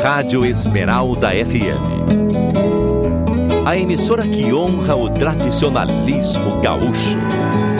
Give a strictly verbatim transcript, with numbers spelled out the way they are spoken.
Rádio Esmeralda F M. A emissora que honra o tradicionalismo gaúcho.